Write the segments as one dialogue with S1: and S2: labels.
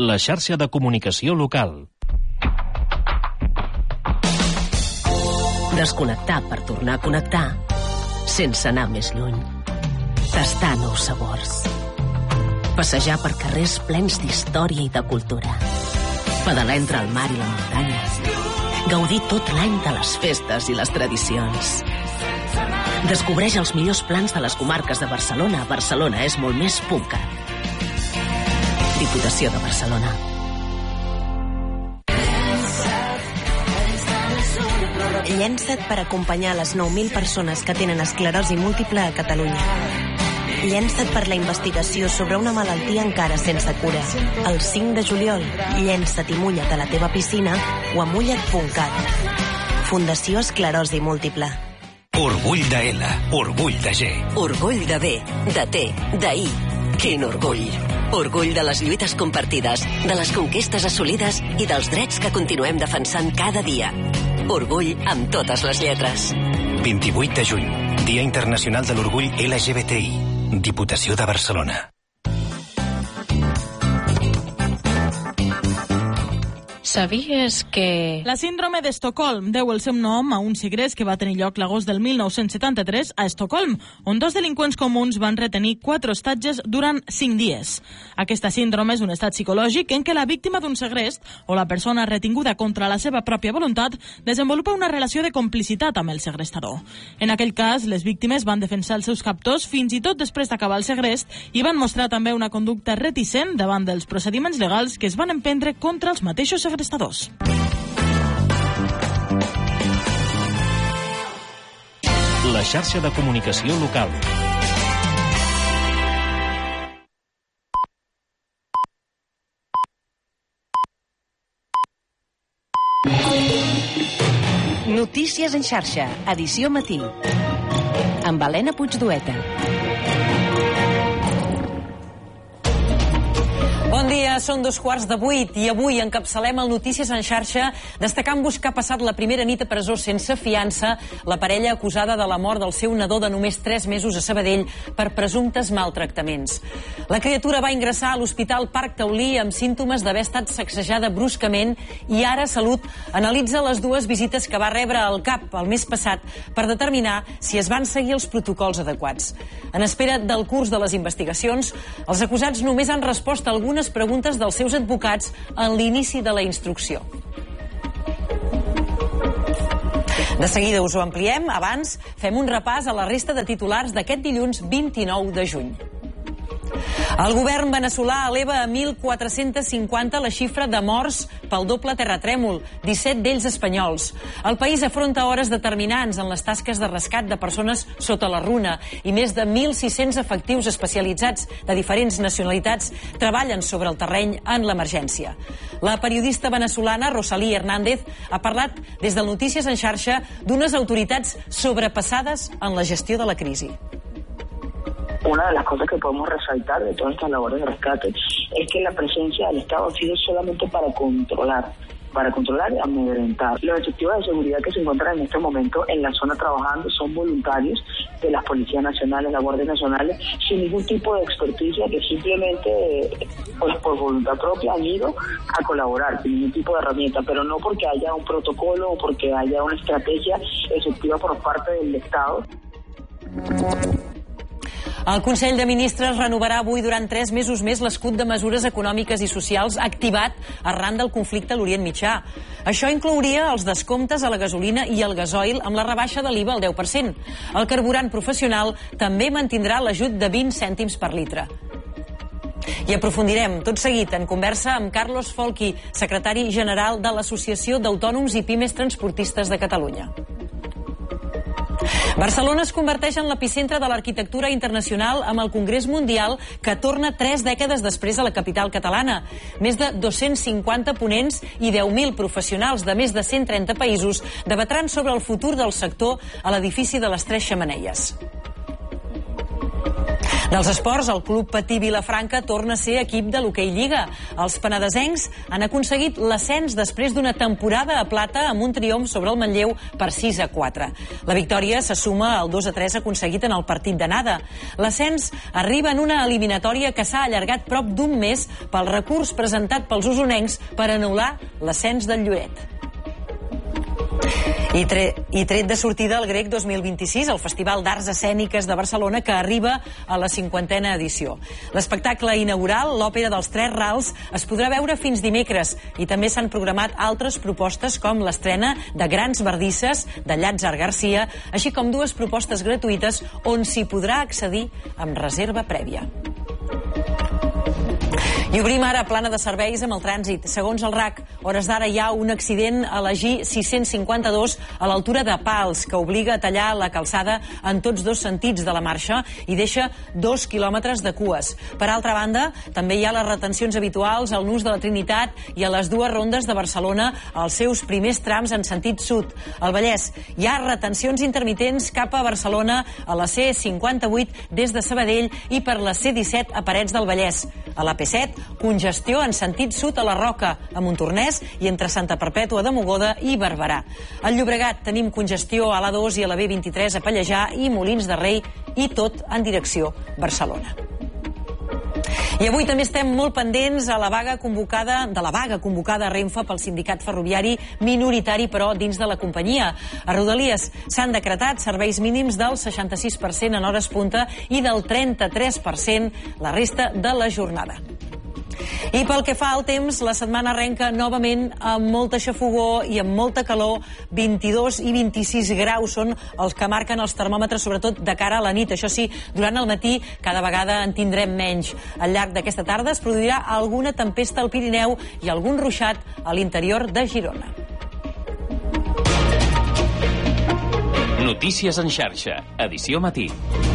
S1: la xarxa de comunicació local.
S2: Desconnectar per tornar a connectar sense anar més lluny. Tastar nous sabors. Passejar per carrers plens d'història i de cultura. Pedalar entre el mar i la muntanya. Gaudir tot l'any de les festes i les tradicions. Descobreix els millors plans de les comarques de Barcelona. Barcelona és molt més .cat. Diputació de Barcelona.
S3: Llença't per acompanyar les 9.000 persones que tenen esclerosi múltiple a Catalunya. Llença't per la investigació sobre una malaltia encara sense cura. El 5 de juliol, llença't i mulla't a la teva piscina o a mulla't.cat. Fundació Esclerosi Múltiple.
S4: Orgull de L, orgull de G.
S2: Orgull de B, de T, de I. Quin orgull! Orgull de les lluites compartides, de les conquestes assolides i dels drets que continuem defensant cada dia. Orgull amb totes les lletres.
S4: 28 de juny, Dia Internacional de l'Orgull LGBTI. Diputació de Barcelona.
S5: Sabies que...
S6: La síndrome d'Estocolm deu el seu nom a un segrest que va tenir lloc l'agost del 1973 a Estocolm, on dos delinqüents comuns van retenir 4 hostatges durant 5 dies. Aquesta síndrome és un estat psicològic en què la víctima d'un segrest o la persona retinguda contra la seva pròpia voluntat desenvolupa una relació de complicitat amb el segrestador. En aquell cas, les víctimes van defensar els seus captors fins i tot després d'acabar el segrest i van mostrar també una conducta reticent davant dels procediments legals que es van emprendre contra els mateixos segrestadors.
S1: La xarxa de comunicació local.
S7: Notícies en xarxa, edició matí. Amb Helena Puigdueta.
S8: Bon dia, són 7:15 i avui encapçalem el Notícies en xarxa destacant-vos que ha passat la primera nit a presó sense fiança la parella acusada de la mort del seu nadó de només 3 mesos a Sabadell per presumptes maltractaments. La criatura va ingressar a l'Hospital Parc Taulí amb símptomes d'haver estat sacsejada bruscament i ara Salut analitza les 2 visites que va rebre al CAP el mes passat per determinar si es van seguir els protocols adequats. En espera del curs de les investigacions, els acusats només han respost a algunes preguntes dels seus advocats en l'inici de la instrucció. De seguida us ho ampliem. Abans, fem un repàs a la resta de titulars d'aquest dilluns 29 de juny. El govern veneçolà eleva a 1.450 la xifra de morts pel doble terratrèmol, 17 d'ells espanyols. El país afronta hores determinants en les tasques de rescat de persones sota la runa i més de 1.600 efectius especialitzats de diferents nacionalitats treballen sobre el terreny en l'emergència. La periodista veneçolana Rosalí Hernández ha parlat des del Notícies en xarxa d'unes autoritats sobrepassades en la gestió de la crisi.
S9: Una de las cosas que podemos resaltar de todas estas labores de rescate es que la presencia del Estado ha sido solamente para controlar y amedrentar. Los efectivos de seguridad que se encuentran en este momento en la zona trabajando son voluntarios de las policías nacionales, la Guardia Nacional, sin ningún tipo de experticia, que simplemente por voluntad propia han ido a colaborar, sin ningún tipo de herramienta, pero no porque haya un protocolo o porque haya una estrategia efectiva por parte del Estado.
S8: El Consell de Ministres renovarà avui durant 3 mesos més l'escut de mesures econòmiques i socials activat arran del conflicte a l'Orient Mitjà. Això inclouria els descomptes a la gasolina i al gasoil amb la rebaixa de l'IVA al 10%. El carburant professional també mantindrà l'ajut de 20 cèntims per litre. I aprofundirem tot seguit en conversa amb Carlos Folchi, secretari general de l'Associació d'Autònoms i Pimes Transportistes de Catalunya. Barcelona es converteix en l'epicentre de l'arquitectura internacional amb el Congrés Mundial que torna 3 dècades després a la capital catalana. Més de 250 ponents i 10.000 professionals de més de 130 països debatran sobre el futur del sector a l'edifici de les 3 xemeneies. Dels esports, el Club Patí Vilafranca torna a ser equip de l'hoquei Lliga. Els penedesencs han aconseguit l'ascens després d'una temporada a plata amb un triomf sobre el Manlleu per 6-4. La victòria se suma al 2-3 aconseguit en el partit d'anada. L'ascens arriba en una eliminatòria que s'ha allargat prop d'un mes pel recurs presentat pels usonencs per anul·lar l'ascens del Lloret. I tret de sortida el Grec 2026, el Festival d'Arts Escèniques de Barcelona, que arriba a la 50a edició. L'espectacle inaugural, l'Òpera dels Tres Rals, es podrà veure fins dimecres i també s'han programat altres propostes com l'estrena de Grans Bardisses de Llàtzer Garcia, així com 2 propostes gratuïtes on s'hi podrà accedir amb reserva prèvia. I obrim ara plana de serveis amb el trànsit. Segons el RAC, hores d'ara hi ha un accident a la G652 a l'altura de Pals, que obliga a tallar la calçada en tots 2 sentits de la marxa i deixa 2 quilòmetres de cues. Per altra banda, també hi ha les retencions habituals al Nus de la Trinitat i a les 2 rondes de Barcelona als seus primers trams en sentit sud. Al Vallès hi ha retencions intermitents cap a Barcelona a la C58 des de Sabadell i per la C17 a Parets del Vallès. A la P7, congestió en sentit sud a la Roca, a Montornès i entre Santa Perpètua de Mogoda i Barberà. Al Llobregat tenim congestió a l'A2 i a la B23 a Pallejà i Molins de Rei i tot en direcció Barcelona. I avui també estem molt pendents de la vaga convocada a Renfe pel sindicat ferroviari minoritari, però dins de la companyia. A Rodalies s'han decretat serveis mínims del 66% en hores punta i del 33% la resta de la jornada. I pel que fa al temps, la setmana arrenca novament amb molta xafogor i amb molta calor. 22 i 26 graus són els que marquen els termòmetres, sobretot de cara a la nit. Això sí, durant el matí cada vegada en tindrem menys. Al llarg d'aquesta tarda es produirà alguna tempesta al Pirineu i algun ruixat a l'interior de Girona.
S1: Notícies en xarxa, edició matí.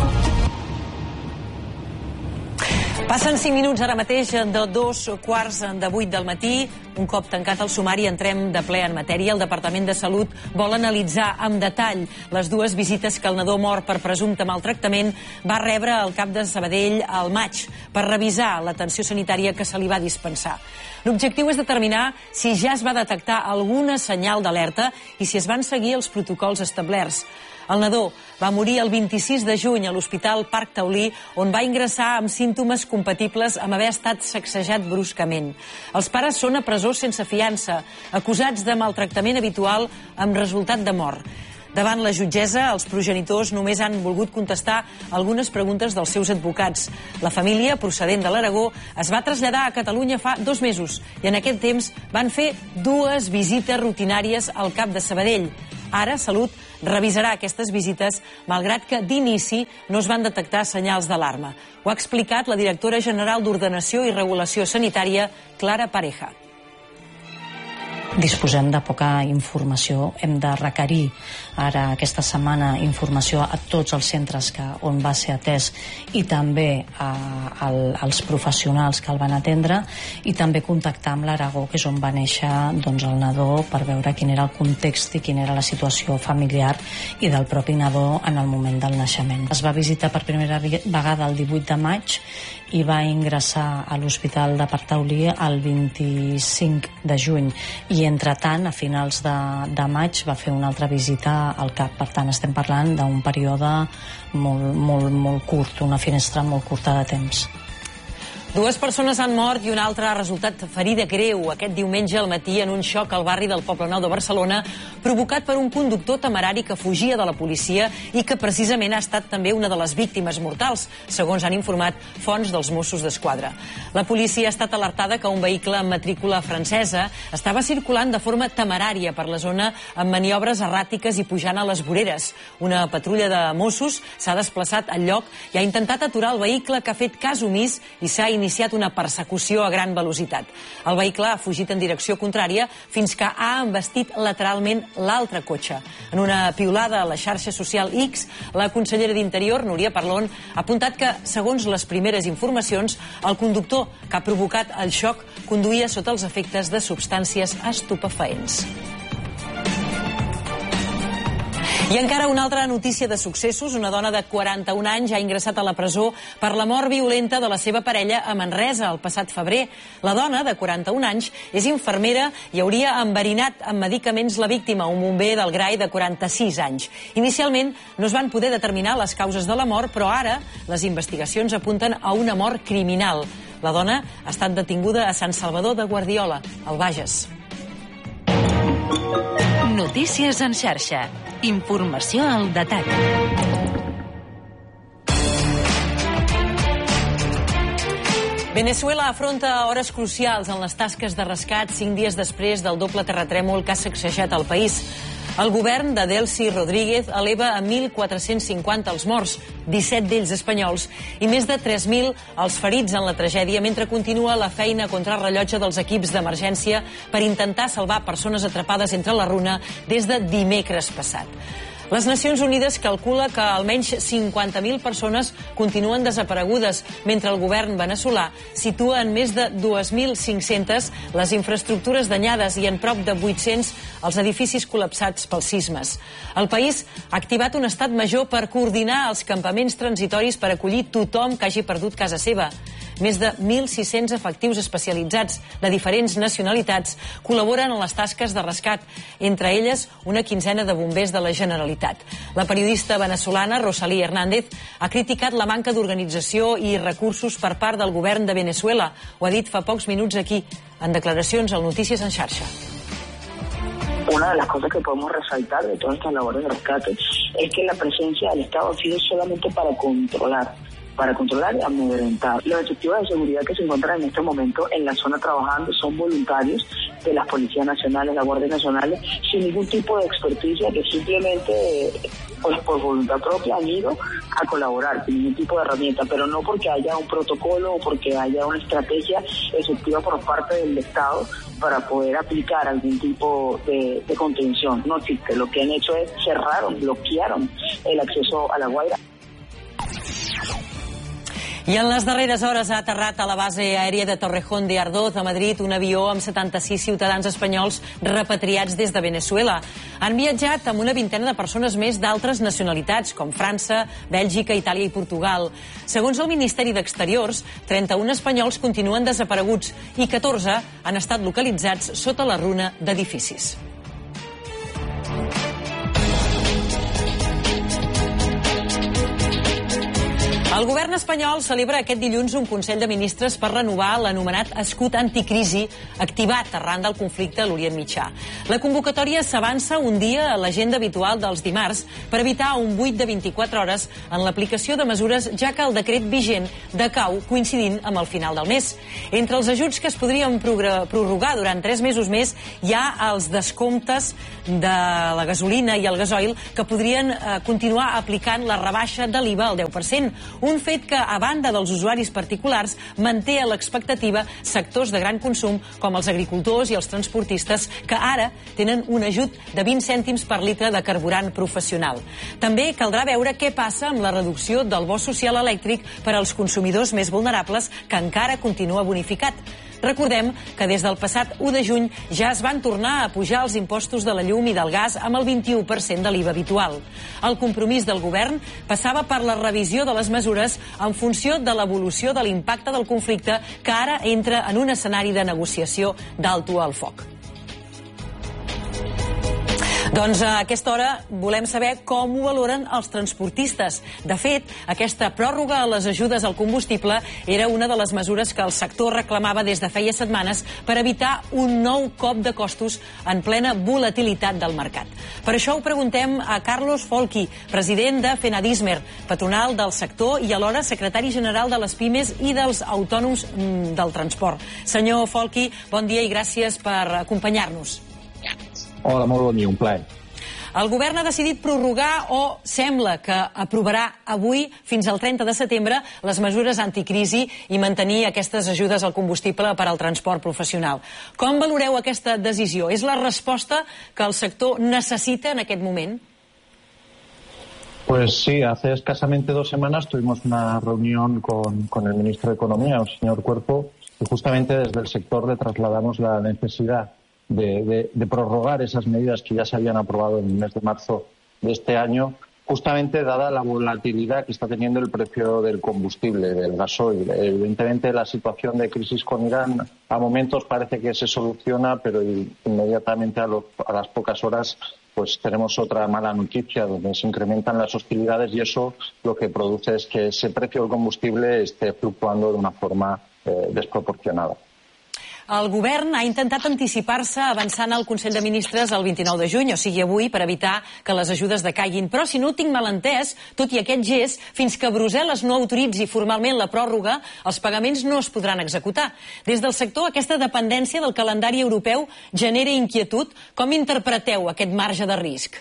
S8: Passen 5 minuts ara mateix de 2:15 del matí. Un cop tancat el sumari entrem de ple en matèria. El Departament de Salut vol analitzar amb detall les 2 visites que el nadó mort per presumpte maltractament va rebre al CAP de Sabadell al maig per revisar l'atenció sanitària que se li va dispensar. L'objectiu és determinar si ja es va detectar alguna senyal d'alerta i si es van seguir els protocols establerts. El nadó va morir el 26 de juny a l'Hospital Parc Taulí, on va ingressar amb símptomes compatibles amb haver estat sacsejat bruscament. Els pares són a presó sense fiança, acusats de maltractament habitual amb resultat de mort. Davant la jutgessa, els progenitors només han volgut contestar algunes preguntes dels seus advocats. La família, procedent de l'Aragó, es va traslladar a Catalunya fa 2 mesos i en aquest temps van fer 2 visites rutinàries al CAP de Sabadell. Ara, Salut revisarà aquestes visites, malgrat que d'inici no es van detectar senyals d'alarma. Ho ha explicat la directora general d'Ordenació i Regulació Sanitària, Clara Pareja.
S10: Disposem de poca informació. Hem de requerir ara aquesta setmana informació a tots els centres on va ser atès i també als professionals que el van atendre i també contactar amb l'Aragó, que és on va néixer el nadó, per veure quin era el context i quina era la situació familiar i del propi nadó en el moment del naixement. Es va visitar per primera vegada el 18 de maig i va ingressar a l'Hospital de Parc Taulí el 25 de juny i entretant, a finals de maig, va fer una altra visita al CAP. Per tant, estem parlant d'un període molt curt, una finestra molt curta de temps.
S8: 2 persones han mort i una altra ha resultat ferida greu aquest diumenge al matí en un xoc al barri del Poblenou de Barcelona provocat per un conductor temerari que fugia de la policia i que precisament ha estat també una de les víctimes mortals, segons han informat fonts dels Mossos d'Esquadra. La policia ha estat alertada que un vehicle amb matrícula francesa estava circulant de forma temerària per la zona amb maniobres erràtiques i pujant a les voreres. Una patrulla de Mossos s'ha desplaçat al lloc i ha intentat aturar el vehicle, que ha fet cas omís i s'ha iniciat una persecució a gran velocitat. El vehicle ha fugit en direcció contrària fins que ha embestit lateralment l'altre cotxe. En una piulada a la xarxa social X, la consellera d'Interior, Núria Parlon, ha apuntat que, segons les primeres informacions, el conductor que ha provocat el xoc conduïa sota els efectes de substàncies estupefaents. I encara una altra notícia de successos. Una dona de 41 anys ha ingressat a la presó per la mort violenta de la seva parella a Manresa el passat febrer. La dona, de 41 anys, és infermera i hauria enverinat amb medicaments la víctima, un bomber del Grai de 46 anys. Inicialment no es van poder determinar les causes de la mort, però ara les investigacions apunten a una mort criminal. La dona ha estat detinguda a Sant Salvador de Guardiola, al Bages.
S7: Notícies en xarxa. Informació al detall.
S8: Veneçuela afronta hores crucials en les tasques de rescat 5 dies després del doble terratrèmol que ha sacsejat el país. El govern de Delcy Rodríguez eleva a 1.450 els morts, 17 d'ells espanyols, i més de 3.000 els ferits en la tragèdia, mentre continua la feina contra rellotge dels equips d'emergència per intentar salvar persones atrapades entre la runa des de dimecres passat. Les Nacions Unides calcula que almenys 50.000 persones continuen desaparegudes, mentre el govern veneçolà situa en més de 2.500 les infraestructures danyades i en prop de 800 els edificis col·lapsats pels sismes. El país ha activat un estat major per coordinar els campaments transitoris per acollir tothom que hagi perdut casa seva. Més de 1.600 efectius especialitzats de diferents nacionalitats col·laboren en les tasques de rescat, entre elles una quinzena de bombers de la Generalitat. La periodista venezolana Rosalí Hernández ha criticat la manca d'organització i recursos per part del govern de Venezuela. Ho ha dit fa pocs minuts aquí, en declaracions al Notícies en xarxa.
S9: Una de las cosas que podemos resaltar de todas estas labores de rescate es que la presencia del Estado ha sido solamente para controlar y amedrentar. Los efectivos de seguridad que se encuentran en este momento en la zona trabajando son voluntarios de las policías nacionales, la Guardia Nacional, sin ningún tipo de experticia, que simplemente por voluntad propia han ido a colaborar, sin ningún tipo de herramienta, pero no porque haya un protocolo o porque haya una estrategia efectiva por parte del Estado para poder aplicar algún tipo de contención. No existe. Lo que han hecho es bloquearon el acceso a La Guaira.
S8: I en les darreres hores ha aterrat a la base aèria de Torrejón de Ardoz, a Madrid, un avió amb 76 ciutadans espanyols repatriats des de Veneçuela. Han viatjat amb una vintena de persones més d'altres nacionalitats, com França, Bèlgica, Itàlia i Portugal. Segons el Ministeri d'Exteriors, 31 espanyols continuen desapareguts i 14 han estat localitzats sota la runa d'edificis. El govern espanyol celebra aquest dilluns un Consell de Ministres per renovar l'anomenat escut anticrisi activat arran del conflicte a l'Orient Mitjà. La convocatòria s'avança un dia a l'agenda habitual dels dimarts per evitar un buit de 24 hores en l'aplicació de mesures, ja que el decret vigent decau coincidint amb el final del mes. Entre els ajuts que es podrien prorrogar durant 3 mesos més hi ha els descomptes de la gasolina i el gasoil que podrien continuar aplicant la rebaixa de l'IVA al 10%. Un fet que, a banda dels usuaris particulars, manté a l'expectativa sectors de gran consum com els agricultors i els transportistes, que ara tenen un ajut de 20 cèntims per litre de carburant professional. També caldrà veure què passa amb la reducció del bo social elèctric per als consumidors més vulnerables, que encara continua bonificat. Recordem que des del passat 1 de juny ja es van tornar a pujar els impostos de la llum i del gas amb el 21% de l'IVA habitual. El compromís del govern passava per la revisió de les mesures en funció de l'evolució de l'impacte del conflicte, que ara entra en un escenari de negociació d'alto al foc. Doncs a aquesta hora volem saber com ho valoren els transportistes. De fet, aquesta pròrroga a les ajudes al combustible era una de les mesures que el sector reclamava des de feia setmanes per evitar un nou cop de costos en plena volatilitat del mercat. Per això ho preguntem a Carlos Folchi, president de Fenadismer, patronal del sector i alhora secretari general de les pimes i dels autònoms del transport. Senyor Folchi, bon dia i gràcies per acompanyar-nos.
S11: Hola, molt bon dia, un plaer.
S8: El govern ha decidit prorrogar, o sembla que aprovarà avui, fins al 30 de setembre, les mesures anticrisi i mantenir aquestes ajudes al combustible per al transport professional. Com valoreu aquesta decisió? És la resposta que el sector necessita en aquest moment?
S11: Pues sí, hace escasamente 2 semanas tuvimos una reunión con el ministro de Economía, el señor Cuerpo, y justamente desde el sector le trasladamos la necesidad de prorrogar esas medidas que ya se habían aprobado en el mes de marzo de este año, justamente dada la volatilidad que está teniendo el precio del combustible, del gasoil. Evidentemente, la situación de crisis con Irán a momentos parece que se soluciona, pero inmediatamente a las pocas horas pues tenemos otra mala noticia donde se incrementan las hostilidades y eso lo que produce es que ese precio del combustible esté fluctuando de una forma desproporcionada.
S8: El govern ha intentat anticipar-se avançant al Consell de Ministres el 29 de juny, o sigui avui, per evitar que les ajudes decaiguin. Però, si no ho tinc mal entès, tot i aquest gest, fins que Brussel·les no autoritzi formalment la pròrroga, els pagaments no es podran executar. Des del sector, aquesta dependència del calendari europeu genera inquietud. Com interpreteu aquest marge de risc?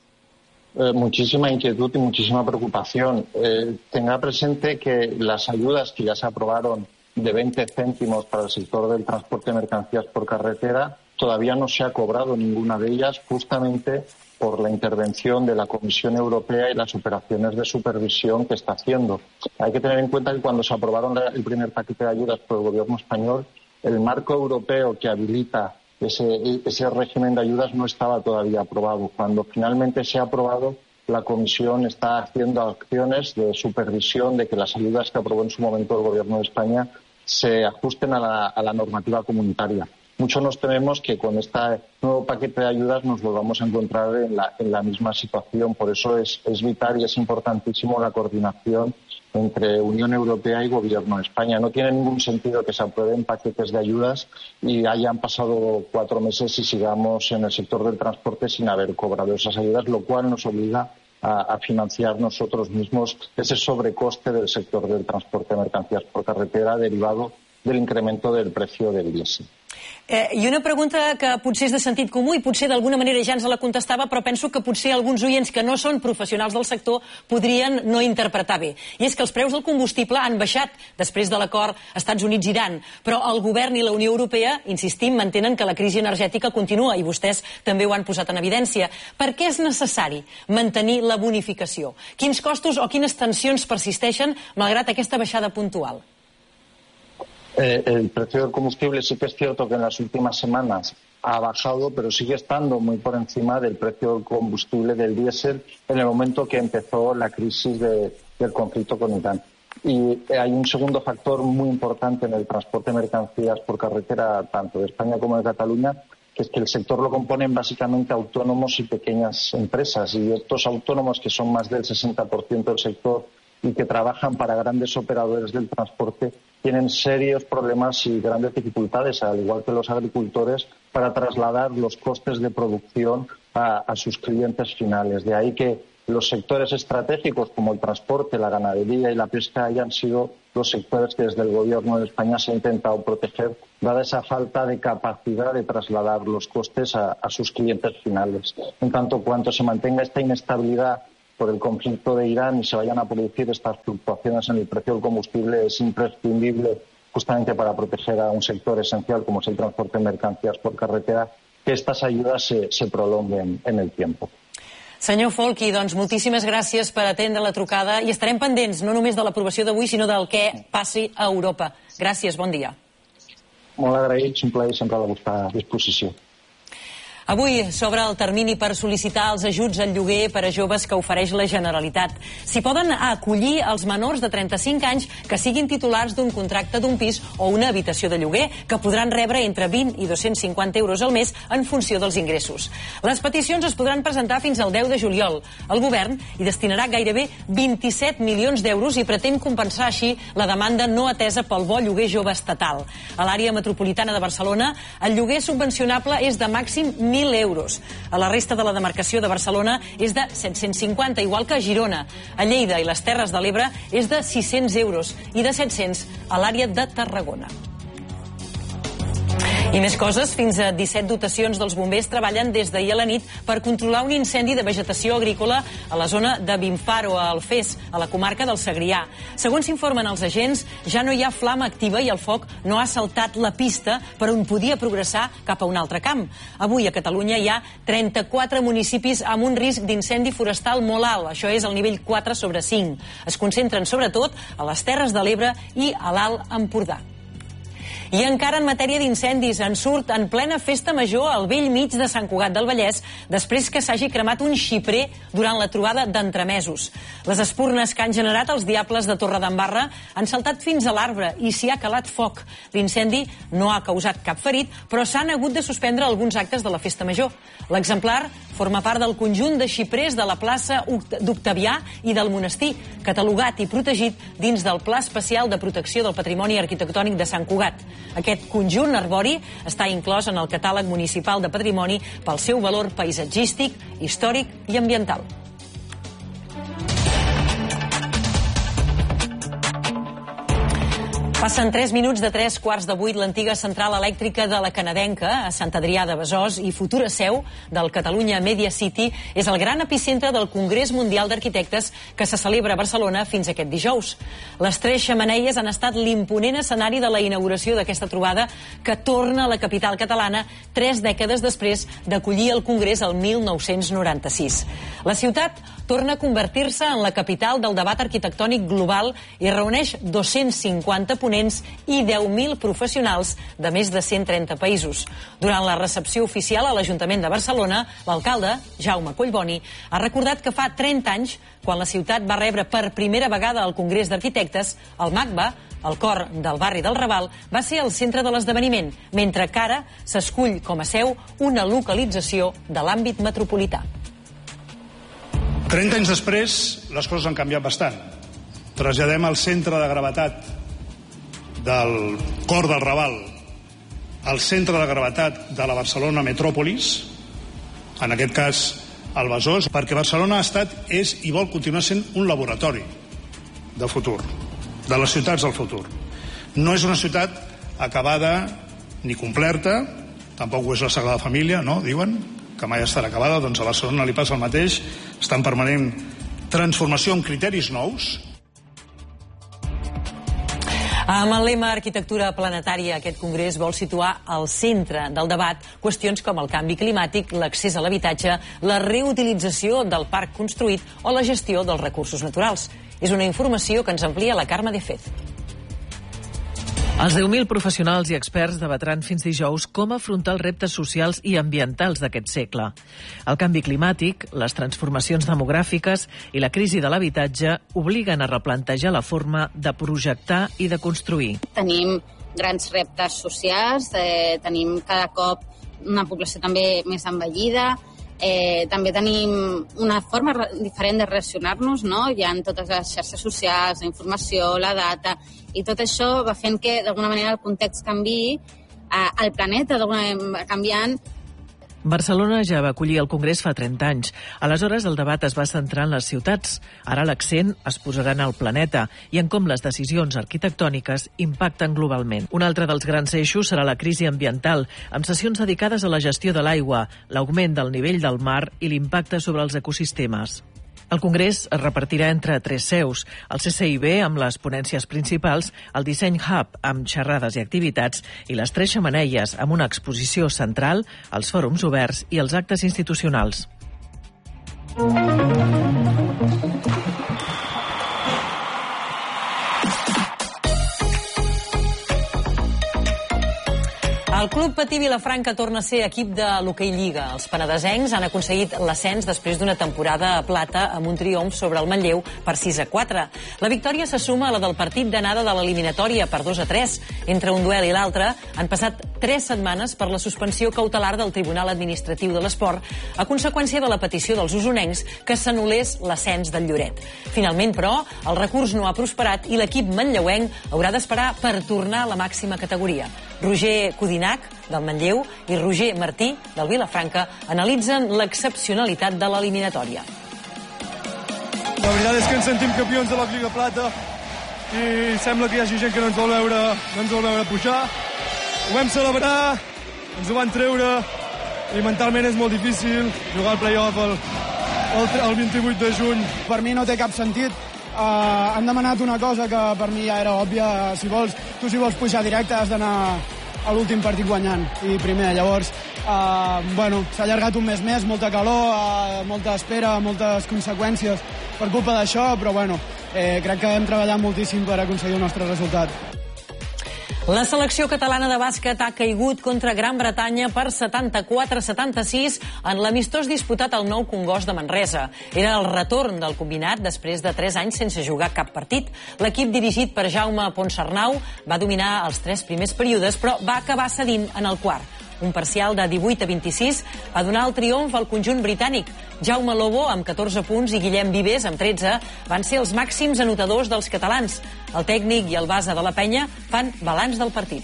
S11: Muchísima inquietud y muchísima preocupación. Tenga presente que las ayudas que ya se aprobaron de 20 céntimos para el sector del transporte de mercancías por carretera, todavía no se ha cobrado ninguna de ellas justamente por la intervención de la Comisión Europea y las operaciones de supervisión que está haciendo. Hay que tener en cuenta que cuando se aprobaron el primer paquete de ayudas por el gobierno español, el marco europeo que habilita ese régimen de ayudas no estaba todavía aprobado. Cuando finalmente se ha aprobado, la Comisión está haciendo acciones de supervisión de que las ayudas que aprobó en su momento el Gobierno de España se ajusten a la normativa comunitaria. Mucho nos tememos que con este nuevo paquete de ayudas nos volvamos a encontrar en la misma situación. Por eso es vital y es importantísimo la coordinación entre Unión Europea y Gobierno de España. No tiene ningún sentido que se aprueben paquetes de ayudas y hayan pasado 4 meses y sigamos en el sector del transporte sin haber cobrado esas ayudas, lo cual nos obliga a financiar nosotros mismos ese sobrecoste del sector del transporte de mercancías por carretera derivado del incremento del precio del diésel.
S8: I una pregunta que potser és de sentit comú i potser d'alguna manera ja ens la contestava, però penso que potser alguns oients que no són professionals del sector podrien no interpretar bé. I és que els preus del combustible han baixat després de l'acord Estats Units-Iran, però el govern i la Unió Europea, insistim, mantenen que la crisi energètica continua i vostès també ho han posat en evidència. Per què és necessari mantenir la bonificació? Quins costos o quines tensions persisteixen malgrat aquesta baixada puntual?
S11: El precio del combustible sí que es cierto que en las últimas semanas ha bajado, pero sigue estando muy por encima del precio del combustible del diésel en el momento que empezó la crisis del conflicto con Irán. Y hay un segundo factor muy importante en el transporte de mercancías por carretera, tanto de España como de Cataluña, que es que el sector lo componen básicamente autónomos y pequeñas empresas. Y estos autónomos, que son más del 60% del sector y que trabajan para grandes operadores del transporte, tienen serios problemas y grandes dificultades, al igual que los agricultores, para trasladar los costes de producción a sus clientes finales. De ahí que los sectores estratégicos como el transporte, la ganadería y la pesca hayan sido los sectores que desde el Gobierno de España se ha intentado proteger, dada esa falta de capacidad de trasladar los costes a sus clientes finales. En tanto cuanto se mantenga esta inestabilidad por el conflicto de Irán y se vayan a producir estas fluctuaciones en el precio del combustible, es imprescindible, justamente para proteger a un sector esencial como es el transporte de mercancías por carretera, que estas ayudas se prolonguen en el tiempo.
S8: Senyor Folchi, doncs moltíssimes gràcies per atendre la trucada i estarem pendents no només de l'aprovació d'avui, sinó del què passi a Europa. Gràcies, bon dia.
S11: Molt agraïts, un plaer sempre a la vostra disposició.
S8: Avui s'obre el termini per sol·licitar els ajuts al lloguer per a joves que ofereix la Generalitat. S'hi poden acollir els menors de 35 anys que siguin titulars d'un contracte d'un pis o una habitació de lloguer, que podran rebre entre 20 i 250 euros al mes en funció dels ingressos. Les peticions es podran presentar fins al 10 de juliol. El govern hi destinarà gairebé 27 milions d'euros i pretén compensar així la demanda no atesa pel bo lloguer jove estatal. A l'àrea metropolitana de Barcelona, el lloguer subvencionable és de màxim 1.000 euros. A la resta de la demarcació de Barcelona és de 750, igual que a Girona. A Lleida i les Terres de l'Ebre és de 600 euros i de 700 a l'àrea de Tarragona. I més coses, fins a 17 dotacions dels bombers treballen des d'ahir a la nit per controlar un incendi de vegetació agrícola a la zona de Vinfaro, a Alfés, a la comarca del Segrià. Segons s'informen els agents, ja no hi ha flama activa i el foc no ha saltat la pista per on podia progressar cap a un altre camp. Avui a Catalunya hi ha 34 municipis amb un risc d'incendi forestal molt alt, això és el nivell 4/5. Es concentren sobretot a les Terres de l'Ebre i a l'Alt Empordà. I encara en matèria d'incendis, en surt en plena festa major al bell mig de Sant Cugat del Vallès, després que s'hagi cremat un xiprer durant la trobada d'entremesos. Les espurnes que han generat els diables de Torredembarra han saltat fins a l'arbre i s'hi ha calat foc. L'incendi no ha causat cap ferit, però s'han hagut de suspendre alguns actes de la festa major. L'exemplar forma part del conjunt de xiprers de la plaça d'Octavià i del monestir, catalogat i protegit dins del Pla Especial de Protecció del Patrimoni Arquitectònic de Sant Cugat. Aquest conjunt arbori està inclòs en el catàleg municipal de patrimoni pel seu valor paisatgístic, històric i ambiental. Passen 3 minuts de 7:45. L'antiga central elèctrica de la Canadenca, a Sant Adrià de Besòs i futura seu del Catalunya Media City, és el gran epicentre del Congrés Mundial d'Arquitectes que se celebra a Barcelona fins aquest dijous. Les 3 xemeneies han estat l'imponent escenari de la inauguració d'aquesta trobada que torna a la capital catalana 3 dècades després d'acollir el Congrés el 1996. La ciutat torna a convertir-se en la capital del debat arquitectònic global i reuneix 250 ponents i 10.000 professionals de més de 130 països. Durant la recepció oficial a l'Ajuntament de Barcelona, l'alcalde, Jaume Collboni, ha recordat que fa 30 anys, quan la ciutat va rebre per primera vegada el Congrés d'Arquitectes, el MACBA, el cor del barri del Raval, va ser el centre de l'esdeveniment, mentre que ara s'escull com a seu una localització de l'àmbit metropolità.
S12: 30 anys després, les coses han canviat bastant. Traslladem el centre de gravetat del cor del Raval al centre de gravetat de la Barcelona metròpolis, en aquest cas el Besòs, perquè Barcelona ha estat, és i vol continuar sent un laboratori de futur, de les ciutats del futur. No és una ciutat acabada ni completa, tampoc ho és la Sagrada Família, no? Diuen que mai estarà acabada, doncs a Barcelona li passa el mateix, està en permanent transformació amb criteris nous.
S8: Amb el lema Arquitectura Planetària, aquest congrés vol situar al centre del debat qüestions com el canvi climàtic, l'accés a l'habitatge, la reutilització del parc construït o la gestió dels recursos naturals. És una informació que ens amplia la Carme de Fez.
S13: Els 10.000 professionals i experts debatran fins dijous com afrontar els reptes socials i ambientals d'aquest segle. El canvi climàtic, les transformacions demogràfiques i la crisi de l'habitatge obliguen a replantejar la forma de projectar i de construir.
S14: Tenim grans reptes socials, tenim cada cop una població també més envellida, també tenim una forma diferent de relacionar-nos, no? Hi ha totes les xarxes socials, la informació, la data, i tot això va fent que d'alguna manera el context canviï, el planeta d'alguna manera va canviant.
S13: Barcelona ja va acollir el Congrés fa 30 anys. Aleshores, el debat es va centrar en les ciutats. Ara l'accent es posarà en el planeta i en com les decisions arquitectòniques impacten globalment. Un altre dels grans eixos serà la crisi ambiental, amb sessions dedicades a la gestió de l'aigua, l'augment del nivell del mar i l'impacte sobre els ecosistemes. El Congrés es repartirà entre 3 seus, el CCIB amb les ponències principals, el Disseny Hub amb xerrades i activitats i les 3 xemeneies amb una exposició central, els fòrums oberts i els actes institucionals.
S8: El Club Patí Vilafranca torna a ser equip de l'Hoquei Lliga. Els penedesencs han aconseguit l'ascens després d'una temporada a plata amb un triomf sobre el Manlleu per 6-4. La victòria se suma a la del partit d'anada de l'eliminatòria per 2-3. Entre un duel i l'altre han passat 3 setmanes per la suspensió cautelar del Tribunal Administratiu de l'Esport a conseqüència de la petició dels usonencs que s'anul·lés l'ascens del Lloret. Finalment, però, el recurs no ha prosperat i l'equip manlleuenc haurà d'esperar per tornar a la màxima categoria. Roger Codinac, del Manlleu, i Roger Martí, del Vilafranca, analitzen l'excepcionalitat de l'eliminatòria.
S15: La veritat és que ens sentim campions de la Lliga Plata i sembla que hi hagi gent que no ens vol veure pujar. Ho vam celebrar, ens ho van treure i mentalment és molt difícil jugar al play-off el 28 de juny.
S16: Per mi no té cap sentit. Han demanat una cosa que per mi ja era òbvia. Si vols pujar directe has d'anar a l'últim partit guanyant i primer. Llavors, s'ha allargat un mes més, molta calor, molta espera, moltes conseqüències per culpa d'això, però crec que hem treballat moltíssim per aconseguir el nostre resultat.
S8: La selecció catalana de bàsquet ha caigut contra Gran Bretanya per 74-76 en l'amistós disputat al Nou Congost de Manresa. Era el retorn del combinat després de 3 anys sense jugar cap partit. L'equip dirigit per Jaume Ponsarnau va dominar els 3 primers períodes, però va acabar cedint en el quart. Un parcial de 18-26 va donar el triomf al conjunt britànic. Jaume Lobo, amb 14 punts, i Guillem Vives, amb 13, van ser els màxims anotadors dels catalans. El tècnic i el base de la penya fan balanç del partit.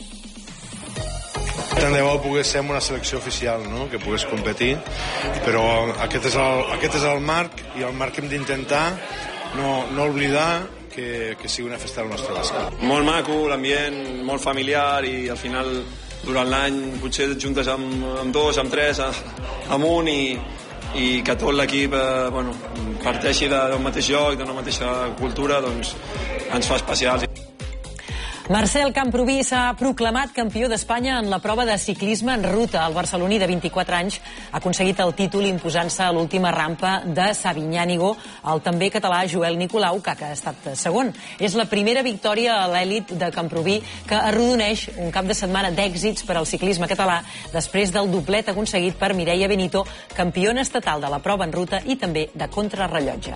S17: Tant de bo pogués ser una selecció oficial, no? Que pogués competir, però aquest és el marc, i el marc hem d'intentar no oblidar que sigui una festa del nostre bàsquet.
S18: Molt maco, l'ambient, molt familiar, i al final durant l'any potser et juntes amb 2, amb 3, amb un, i que tot l'equip parteixi d'un mateix lloc, d'una mateixa cultura, doncs ens fa especials.
S8: Marcel Camprubí s'ha proclamat campió d'Espanya en la prova de ciclisme en ruta. El barceloní de 24 anys ha aconseguit el títol imposant-se a l'última rampa de Sabinyànigo al també català Joel Nicolau, que ha estat segon. És la primera victòria a l'èlit de Camprubí, que arrodoneix un cap de setmana d'èxits per al ciclisme català després del doblet aconseguit per Mireia Benito, campiona estatal de la prova en ruta i també de contrarrellotge.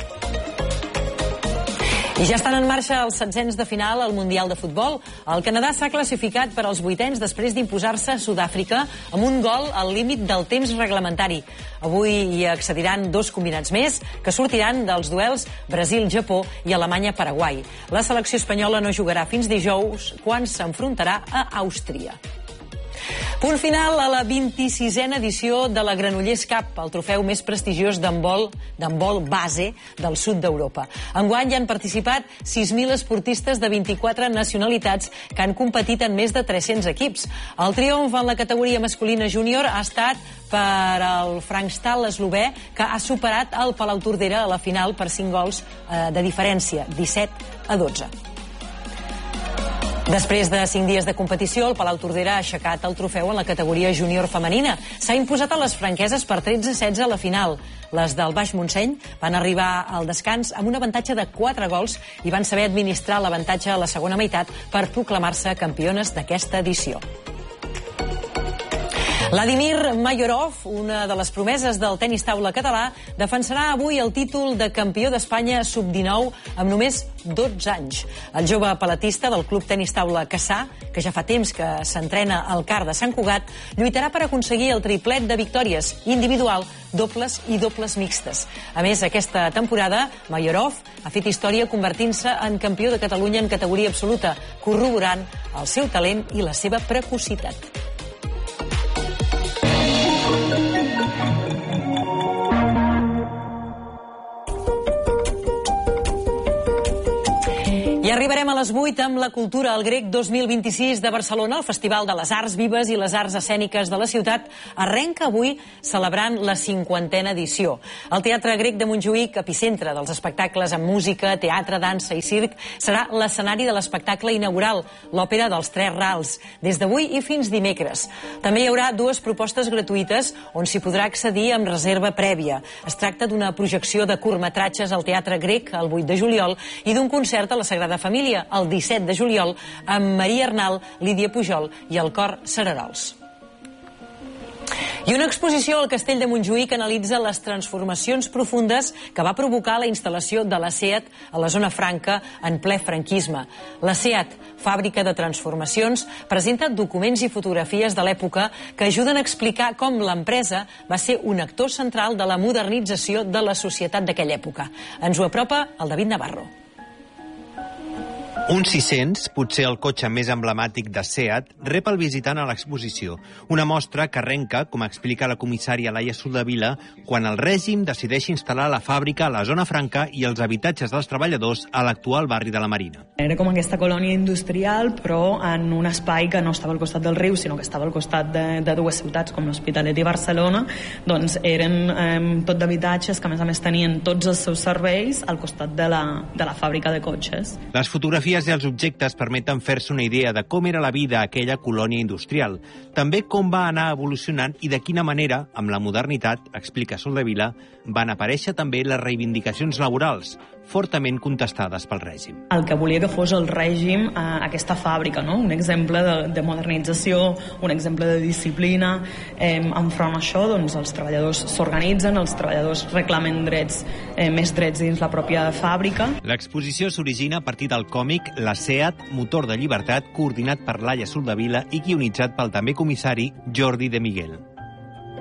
S8: I ja estan en marxa els 16ens de final al Mundial de Futbol. El Canadà s'ha classificat per als 8ens després d'imposar-se a Sud-àfrica amb un gol al límit del temps reglamentari. Avui hi accediran 2 combinats més que sortiran dels duels Brasil-Japó i Alemanya-Paraguai. La selecció espanyola no jugarà fins dijous, quan s'enfrontarà a Àustria. Punt final a la 26a edició de la Granollers Cup, el trofeu més prestigiós d'handbol base del sud d'Europa. Enguany hi han participat 6.000 esportistes de 24 nacionalitats que han competit en més de 300 equips. El triomf en la categoria masculina júnior ha estat per al Frankstal eslovè, que ha superat el Palau Tordera a la final per 5 gols de diferència, 17-12. Després de 5 dies de competició, el Palau Tordera ha aixecat el trofeu en la categoria júnior femenina. S'ha imposat a les franqueses per 13-16 a la final. Les del Baix Montseny van arribar al descans amb un avantatge de 4 gols i van saber administrar l'avantatge a la segona meitat per proclamar-se campiones d'aquesta edició. Vladimir Mayorov, una de les promeses del tenis taula català, defensarà avui el títol de campió d'Espanya sub-19 amb només 12 anys. El jove palatista del Club Tenis Taula Cassà, que ja fa temps que s'entrena al CAR de Sant Cugat, lluitarà per aconseguir el triplet de victòries individual, dobles i dobles mixtes. A més, aquesta temporada, Mayorov ha fet història convertint-se en campió de Catalunya en categoria absoluta, corroborant el seu talent i la seva precocitat. I arribarem a les 8 amb la Cultura al Grec 2026 de Barcelona. El Festival de les Arts Vives i les Arts Escèniques de la ciutat arrenca avui celebrant la 50a edició. El Teatre Grec de Montjuïc, epicentre dels espectacles amb música, teatre, dansa i circ, serà l'escenari de l'espectacle inaugural, l'Òpera dels Tres Rals, des d'avui i fins dimecres. També hi haurà 2 propostes gratuïtes on s'hi podrà accedir amb reserva prèvia. Es tracta d'una projecció de curtmetratges al Teatre Grec el 8 de juliol i d'un concert a la Sagrada Família el 17 de juliol amb Maria Arnal, Lídia Pujol i el Cor Cerarols. I una exposició al Castell de Montjuïc analitza les transformacions profundes que va provocar la instal·lació de la SEAT a la zona franca en ple franquisme. La SEAT, fàbrica de transformacions, presenta documents i fotografies de l'època que ajuden a explicar com l'empresa va ser un actor central de la modernització de la societat d'aquella època. Ens ho apropa el David Navarro.
S19: Un 600, potser el cotxe més emblemàtic de SEAT, rep el visitant a l'exposició. Una mostra que arrenca, com explica la comissària Laia Soldevila, quan el règim decideix instal·lar la fàbrica a la zona franca i els habitatges dels treballadors a l'actual barri de la Marina.
S20: Era com aquesta colònia industrial, però en un espai que no estava al costat del riu, sinó que estava al costat de 2 ciutats, com l'Hospitalet i Barcelona. Doncs eren tot d'habitatges que, a més, tenien tots els seus serveis al costat de la fàbrica de cotxes.
S19: Les fotografies i els objectes permeten fer-se una idea de com era la vida a aquella colònia industrial, també com va anar evolucionant i de quina manera, amb la modernitat, explica Soldevila, van aparèixer també les reivindicacions laborals, fortament contestades pel règim.
S20: El que volia que fos el règim aquesta fàbrica, no? Un exemple de modernització, un exemple de disciplina. Enfront a això, doncs, els treballadors s'organitzen, els treballadors reclamen drets, més drets dins la pròpia fàbrica.
S19: L'exposició s'origina a partir del còmic La SEAT, motor de llibertat, coordinat per Laia Soldevila i guionitzat pel també comissari Jordi de Miguel.